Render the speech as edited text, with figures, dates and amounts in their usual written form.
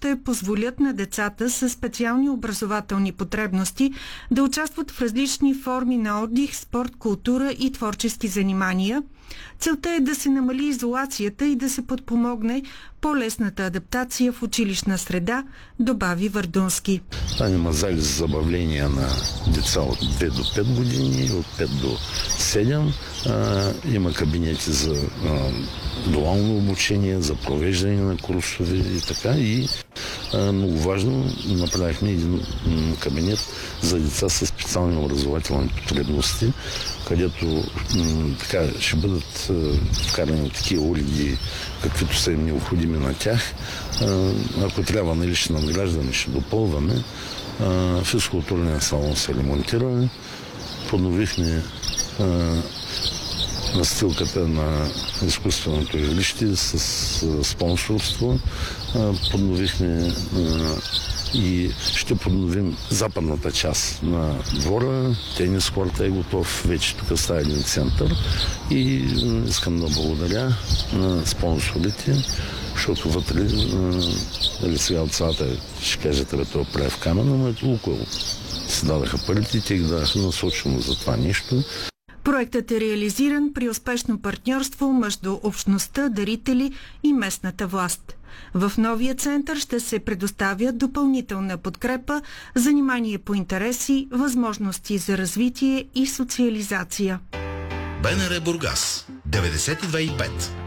ще позволят на децата с специални образователни потребности да участват в различни форми на отдих, спорт, култура и творчески занимания. Целта е да се намали изолацията и да се подпомогне по-лесната адаптация в училищна среда, добави Вардунски. Там има зали за забавления на деца от 2 до 5 години, от 5 до 7. Има кабинети за дуално обучение, за провеждане на курсове и така. И много важно, направихме един кабинет за деца с специални образователни потребности, където ще бъдат вкарани такива уреди, каквито са им необходими на тях. Ако трябва, ще надграждаме, ще допълваме. Физкултурния салон се ремонтира. Подновихме настилката на изкуственото жилище с спонсорство. Подновихме и ще подновим западната част на двора. Тенис корта е готов, вече тук става един център. И искам да благодаря на спонсорите, защото вътре, сега от цялата ще кажете, това прави в камена, но Лукойл си дадаха парите и те ги дадаха насочено за това нещо. Проектът е реализиран при успешно партньорство между общността, дарители и местната власт. В новия център ще се предоставя допълнителна подкрепа, занимание по интереси, възможности за развитие и социализация. БНР Бургас 92,5